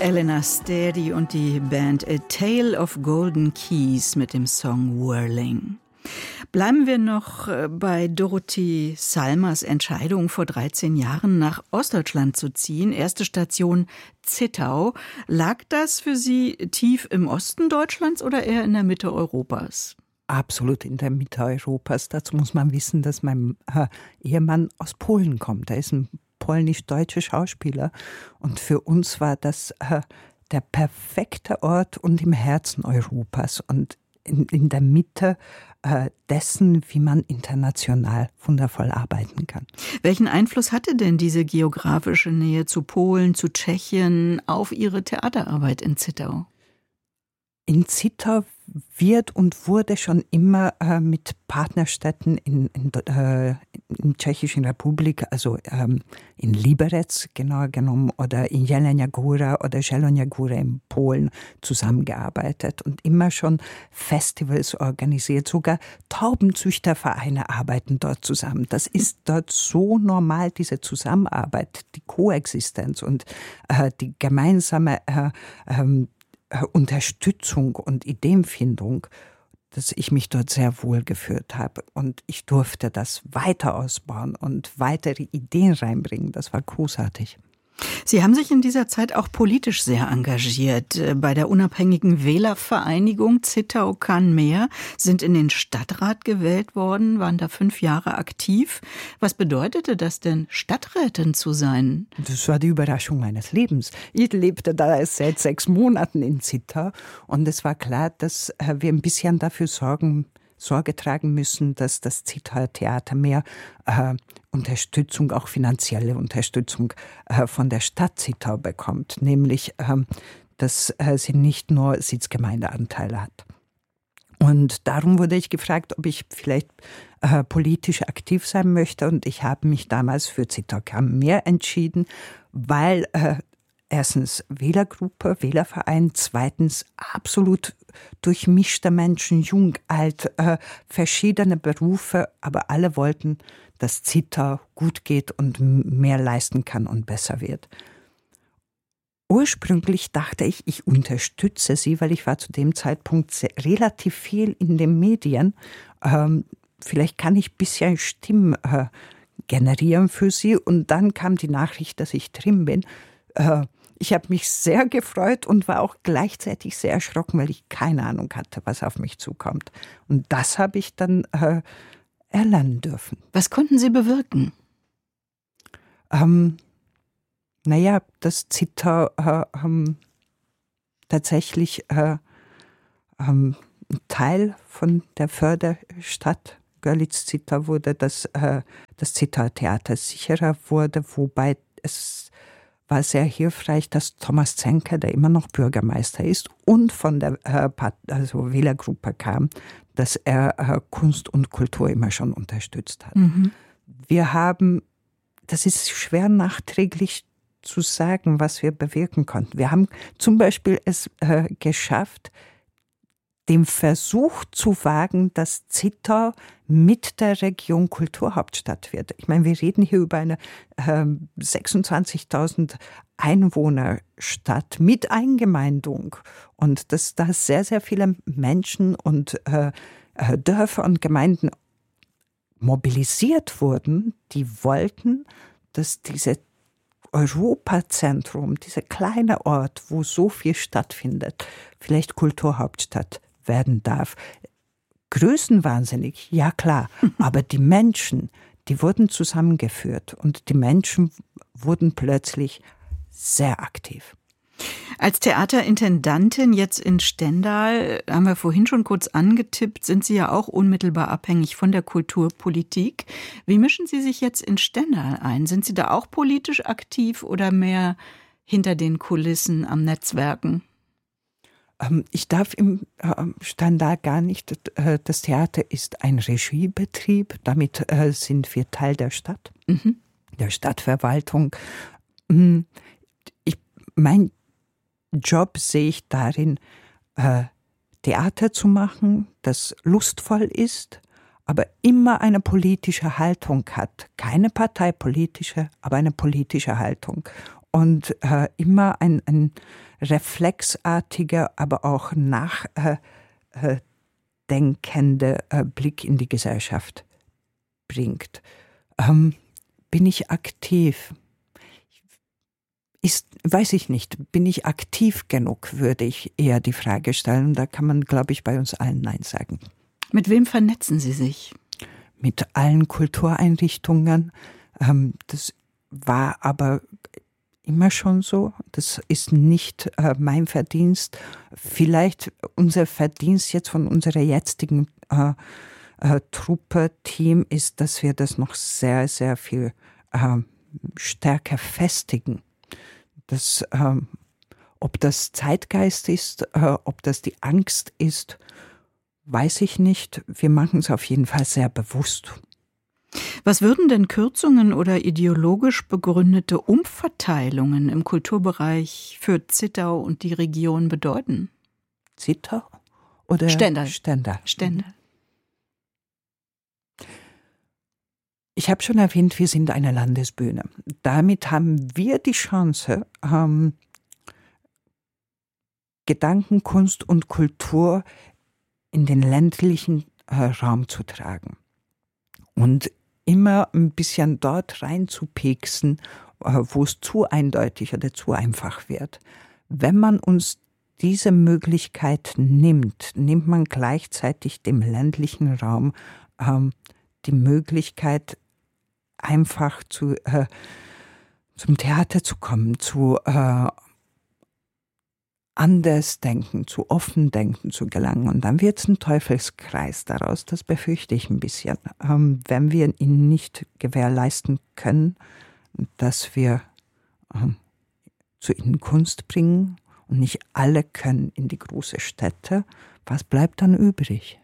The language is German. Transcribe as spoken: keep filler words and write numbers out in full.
Elena Steri und die Band A Tale of Golden Keys mit dem Song Whirling. Bleiben wir noch bei Dorothee Salmers Entscheidung, vor dreizehn Jahren nach Ostdeutschland zu ziehen. Erste Station Zittau. Lag das für Sie tief im Osten Deutschlands oder eher in der Mitte Europas? Absolut in der Mitte Europas. Dazu muss man wissen, dass mein äh, Ehemann aus Polen kommt. Er ist ein polnisch-deutscher Schauspieler. Und für uns war das äh, der perfekte Ort und im Herzen Europas und in, in der Mitte äh, dessen, wie man international wundervoll arbeiten kann. Welchen Einfluss hatte denn diese geografische Nähe zu Polen, zu Tschechien auf Ihre Theaterarbeit in Zittau? In Zittau wird und wurde schon immer äh, mit Partnerstädten in, in, äh, in Tschechischen Republik, also ähm, in Liberec genauer genommen oder in Jelenia Góra oder Zielona Góra in Polen zusammengearbeitet und immer schon Festivals organisiert. Sogar Taubenzüchtervereine arbeiten dort zusammen. Das ist dort so normal, diese Zusammenarbeit, die Koexistenz und äh, die gemeinsame äh, ähm, Unterstützung und Ideenfindung, dass ich mich dort sehr wohl gefühlt habe. Und ich durfte das weiter ausbauen und weitere Ideen reinbringen. Das war großartig. Sie haben sich in dieser Zeit auch politisch sehr engagiert. Bei der unabhängigen Wählervereinigung Zittau kann mehr, sind in den Stadtrat gewählt worden, waren da fünf Jahre aktiv. Was bedeutete das denn, Stadträtin zu sein? Das war die Überraschung meines Lebens. Ich lebte da seit sechs Monaten in Zittau und es war klar, dass wir ein bisschen dafür sorgen Sorge tragen müssen, dass das Zittauer Theater mehr äh, Unterstützung, auch finanzielle Unterstützung äh, von der Stadt Zittau bekommt. Nämlich, äh, dass äh, sie nicht nur Sitzgemeindeanteile hat. Und darum wurde ich gefragt, ob ich vielleicht äh, politisch aktiv sein möchte. Und ich habe mich damals für Zittau kann mehr entschieden, weil äh, erstens Wählergruppe, Wählerverein, zweitens absolut durchmischte Menschen, jung, alt, äh, verschiedene Berufe, aber alle wollten, dass Zittau gut geht und mehr leisten kann und besser wird. Ursprünglich dachte ich, ich unterstütze sie, weil ich war zu dem Zeitpunkt sehr, relativ viel in den Medien. Ähm, vielleicht kann ich ein bisschen Stimmen äh, generieren für sie. Und dann kam die Nachricht, dass ich drin bin. Äh, Ich habe mich sehr gefreut und war auch gleichzeitig sehr erschrocken, weil ich keine Ahnung hatte, was auf mich zukommt. Und das habe ich dann äh, erlernen dürfen. Was konnten Sie bewirken? Ähm, naja, dass Zittau äh, ähm, tatsächlich äh, ähm, ein Teil von der Förderstadt Görlitz-Zittau wurde, dass äh, das Zittauer Theater sicherer wurde, wobei es war sehr hilfreich, dass Thomas Zenker, der immer noch Bürgermeister ist und von der äh, also Wählergruppe kam, dass er äh, Kunst und Kultur immer schon unterstützt hat. Mhm. Wir haben, das ist schwer nachträglich zu sagen, was wir bewirken konnten. Wir haben zum Beispiel es äh, geschafft, den Versuch zu wagen, dass Zittau mit der Region Kulturhauptstadt wird. Ich meine, wir reden hier über eine äh, sechsundzwanzigtausend Einwohnerstadt mit Eingemeindung und dass da sehr, sehr viele Menschen und äh, Dörfer und Gemeinden mobilisiert wurden, die wollten, dass diese Europazentrum, dieser kleine Ort, wo so viel stattfindet, vielleicht Kulturhauptstadt werden darf. Größenwahnsinnig, ja klar, aber die Menschen, die wurden zusammengeführt und die Menschen wurden plötzlich sehr aktiv. Als Theaterintendantin jetzt in Stendal, haben wir vorhin schon kurz angetippt, sind Sie ja auch unmittelbar abhängig von der Kulturpolitik. Wie mischen Sie sich jetzt in Stendal ein? Sind Sie da auch politisch aktiv oder mehr hinter den Kulissen am Netzwerken? Ich darf im Stendal gar nicht, das Theater ist ein Regiebetrieb, damit sind wir Teil der Stadt, mhm. der Stadtverwaltung. Ich, mein Job sehe ich darin, Theater zu machen, das lustvoll ist, aber immer eine politische Haltung hat. Keine parteipolitische, aber eine politische Haltung. und äh, immer ein, ein reflexartiger, aber auch nachdenkender äh, äh, Blick in die Gesellschaft bringt. Ähm, bin ich aktiv? Ist, weiß ich nicht, bin ich aktiv genug, würde ich eher die Frage stellen. Da kann man, glaube ich, bei uns allen Nein sagen. Mit wem vernetzen Sie sich? Mit allen Kultureinrichtungen. Ähm, das war aber immer schon so. Das ist nicht äh, mein Verdienst. Vielleicht unser Verdienst jetzt von unserer jetzigen äh, äh, Truppe, Team ist, dass wir das noch sehr, sehr viel äh, stärker festigen. Das, ähm, ob das Zeitgeist ist, äh, ob das die Angst ist, weiß ich nicht. Wir machen es auf jeden Fall sehr bewusst. Was würden denn Kürzungen oder ideologisch begründete Umverteilungen im Kulturbereich für Zittau und die Region bedeuten? Zittau oder Stendal? Stendal. Stendal. Ich habe schon erwähnt, wir sind eine Landesbühne. Damit haben wir die Chance, ähm, Gedanken, Kunst und Kultur in den ländlichen äh, Raum zu tragen. Und immer ein bisschen dort reinzupeksen, äh, wo es zu eindeutig oder zu einfach wird. Wenn man uns diese Möglichkeit nimmt, nimmt man gleichzeitig dem ländlichen Raum ähm, die Möglichkeit, einfach zu, äh, zum Theater zu kommen, zu äh, Andersdenken, zu Offendenken zu gelangen. Und dann wird es ein Teufelskreis daraus, das befürchte ich ein bisschen. Ähm, wenn wir ihn nicht gewährleisten können, dass wir ähm, zu ihnen Kunst bringen und nicht alle können in die große Städte, was bleibt dann übrig?